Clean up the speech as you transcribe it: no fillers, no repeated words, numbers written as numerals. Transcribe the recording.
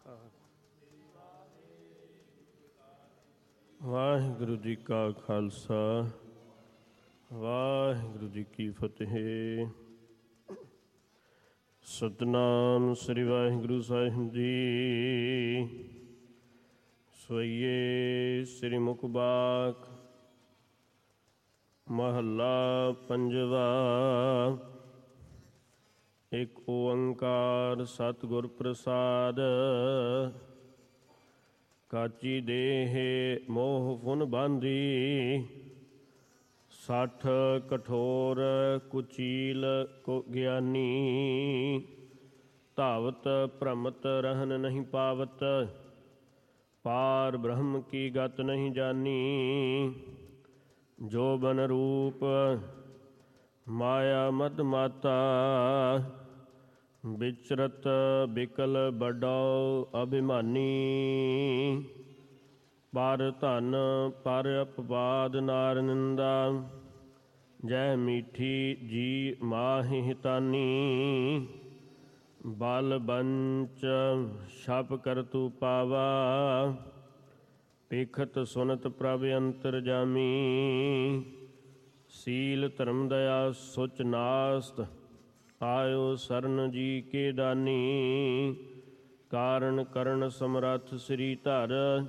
ਵਾਹਿਗੁਰੂ ਜੀ ਕਾ ਖਾਲਸਾ, ਵਾਹਿਗੁਰੂ ਜੀ ਕੀ ਫਤਿਹ। ਸਤਿਨਾਮ ਸ੍ਰੀ ਵਾਹਿਗੁਰੂ ਸਾਹਿਬ ਜੀ। ਸਵਈਏ ਸ੍ਰੀ ਮੁਖਬਾਕ ਮਹੱਲਾ ਪੰਜਵਾ। ਇੱਕ ਓੰਕਾਰ ਸਤਿਗੁਰ ਪ੍ਰਸਾਦ। ਕਾਚੀ ਦੇਹ ਮੋਹ ਫੁਨ ਬਾਂਧੀ, 60 ਕਠੋਰ ਕੁਚੀਲ ਕੋ ਗਿਆਨੀ। ਧਾਵਤ ਭ੍ਰਮਤ ਰਹਿਨ ਨਹੀਂ ਪਾਵਤ, ਪਾਰ ਬ੍ਰਹਮ ਕੀ ਗਤ ਨਹੀਂ ਜਾਨੀ। ਜੋ ਬਨ ਰੂਪ ਮਾਇਆ ਮਦ ਮਾਤਾ, ਵਿਚਰਤ ਬਿਕਲ ਬਡੋ ਅਭਿਮਾਨੀ। ਪਰ ਧਨ ਪਰ ਅਪਵਾਦ ਨਾਰ ਨਿੰਦਾ, ਜੈ ਮੀਠੀ ਜੀ ਮਾਹਿ ਹਿਤਾਨੀ। ਬਲ ਬੰਚ ਛਪ ਕਰ ਤੂ ਪਾਵਾ, ਪੇਖਤ ਸੁਨਤ ਪ੍ਰਭ ਅੰਤਰ ਜਾਮੀ। ਸੀਲ ਧਰਮ ਦਇਆ ਸੁਚ ਨਾਸਤ, ਆਇਓ ਸਰਨ ਜੀ ਕੇ ਦਾਨੀ। ਕਾਰਨ ਕਰਨ ਸਮਰੱਥ ਸ੍ਰੀ ਧਰ,